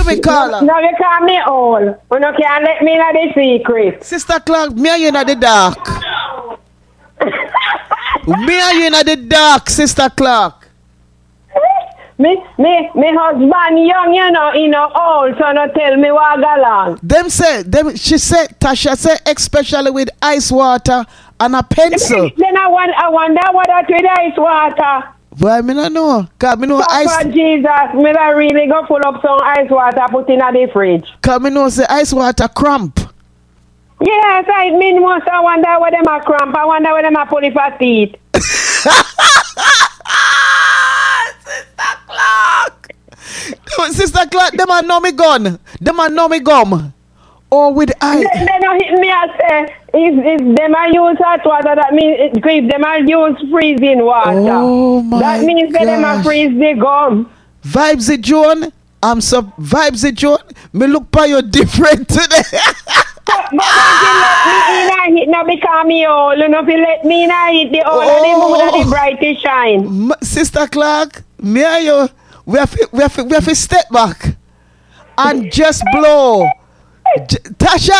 me call her? No, you call me all. You no can't let me know the secret. Sister Clark, me and you in the dark. Me and you in the dark, Sister Clark. Me husband young, you know old, so no tell me what go along. She said, Tasha said, especially with ice water and a pencil. Then I wonder what that with ice water. Well, me no know. Cause me know ice. Jesus, me not really go full up some ice water put in the fridge. Cause me know say ice water cramp. Yes, I mean most I wonder where them a cramp. I wonder where them a pull it for teeth. Sister Clark, them a know me gun. Them a know me gum. Or with ice. They don't hit me and say, if them a use hot water, that means if them a use freezing water. Oh my that means that them a freeze the gum. Vibes Joan. I'm so Vibes Joan. Me look by you different today. But don't you let me in and hit now because me old. You know if you let me in and hit the old and the moon and the brightest shine. Sister Clark, me and you, we have to step back and just blow. Tasha.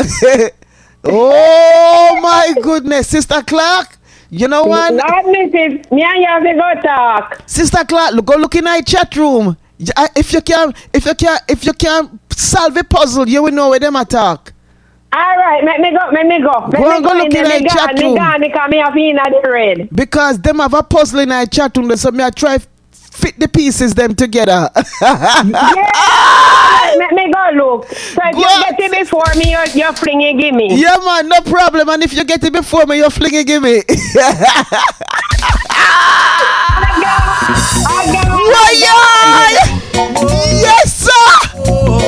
Oh my goodness, Sister Clark. You know what? Not Mrs. Me and you have to go talk. Sister Clark, go look in our chat room. If you can solve a puzzle, you will know where them attack. All right, let me go. Go look in our chat room. Because me have in the red. Because them have a puzzle in our chat room, so me I try fit the pieces them together. Yeah, let me go look. So if you get it before me, you're flinging give me. Yeah man, no problem. And if you get it before me, you're flinging give me. I got